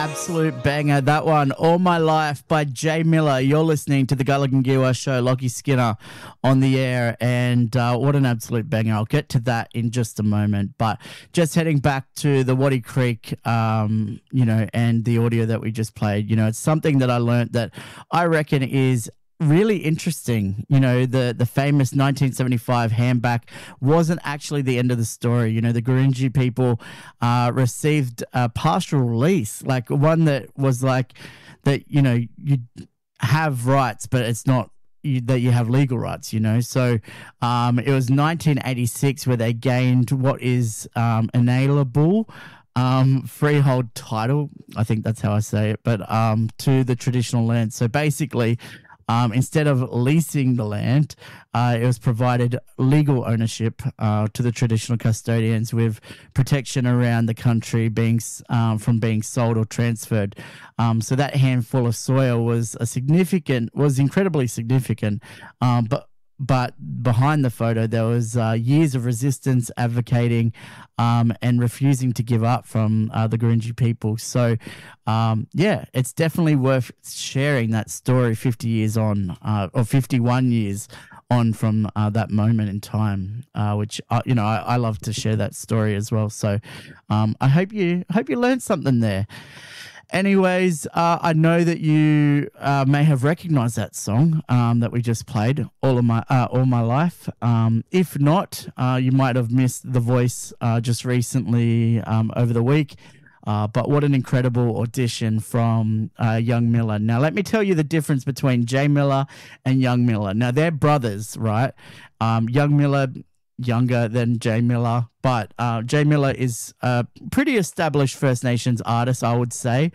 absolute banger. That one, All My Life by Jay Miller. You're listening to the Gulligan Giwa Show, Lockie Skinner on the air, and what an absolute banger. I'll get to that in just a moment, but just heading back to the Waddy Creek, and the audio that we just played, it's something that I learned that I reckon is really interesting. The famous 1975 handback wasn't actually the end of the story. The Gurindji people received a partial release, like one that was like that, you have rights, but it's not that you have legal rights, So it was 1986 where they gained what is inalienable freehold title, I think that's how I say it, but to the traditional land. So basically, instead of leasing the land, it was provided legal ownership to the traditional custodians with protection around the country from being sold or transferred. So that handful of soil was incredibly significant. But behind the photo, there was years of resistance, advocating, and refusing to give up from the Gurindji people. So, it's definitely worth sharing that story 50 years on, or 51 years on from that moment in time, which I love to share that story as well. So, I hope you learned something there. Anyways, I know that you may have recognized that song that we just played, All My Life. If not, you might have missed The Voice just recently over the week. But what an incredible audition from Young Miller. Now, let me tell you the difference between Jay Miller and Young Miller. Now, they're brothers, right? Young Miller, younger than Jay Miller, but Jay Miller is a pretty established First Nations artist, I would say.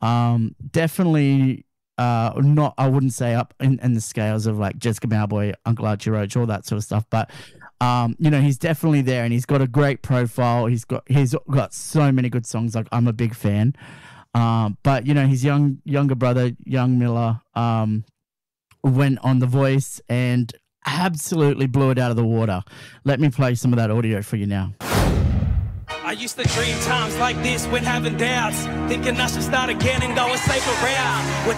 Definitely not, I wouldn't say up in the scales of like Jessica Mauboy, Uncle Archie Roach, all that sort of stuff, but he's definitely there, and he's got a great profile. He's got so many good songs. Like, I'm a big fan. But his younger brother, Young Miller, went on The Voice and absolutely blew it out of the water. Let me play some of that audio for you now. I used to dream times like this when having doubts, thinking I should start again and go a safer route. With